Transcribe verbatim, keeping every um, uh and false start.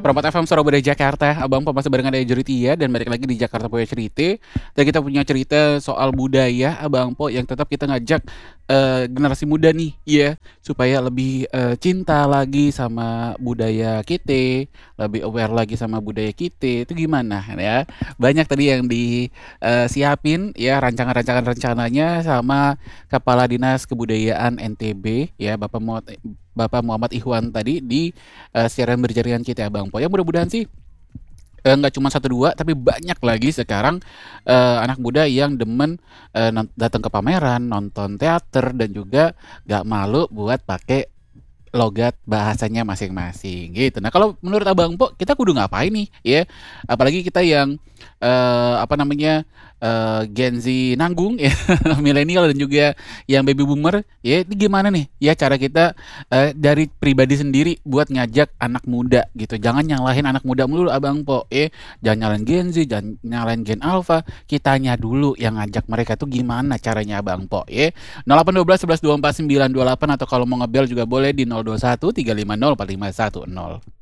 Perempat F M Surabaya Jakarta, Abang Po masih barengan dengan Juritia dan balik lagi di Jakarta Punya Cerita. Dan kita punya cerita soal budaya Abang Po yang tetap kita ngajak eh, generasi muda nih, ya, supaya lebih eh, cinta lagi sama budaya kita, lebih aware lagi sama budaya kita. Itu gimana ya? Banyak tadi yang disiapin ya rancangan-rancangan rencananya sama Kepala Dinas Kebudayaan N T B ya Bapak Muhammad Bapak Muhammad Ikhwan tadi di eh, siaran berjaringan kita Abang Po. Yang mudah-mudahan sih eh, nggak cuma satu dua tapi banyak lagi sekarang eh, anak muda yang demen eh, non- datang ke pameran, nonton teater dan juga nggak malu buat pakai logat bahasanya masing-masing gitu. Nah, kalau menurut Abang Po, kita kudu ngapain nih ya? Apalagi kita yang eh, apa namanya eh, Gen Z nanggung ya, milenial dan juga yang baby boomer ya, ini gimana nih ya cara kita eh, dari pribadi sendiri buat ngajak anak muda gitu. Jangan nyalahin anak muda mulu Abang Po ya. Jangan nyalahin Gen Z, jangan nyalahin Gen Alpha. Kitanya dulu yang ngajak mereka tuh gimana caranya Abang Po ya. nol delapan satu dua satu satu dua empat sembilan dua delapan atau kalau mau ngebel juga boleh di nol dua satu tiga lima nol empat lima satu nol.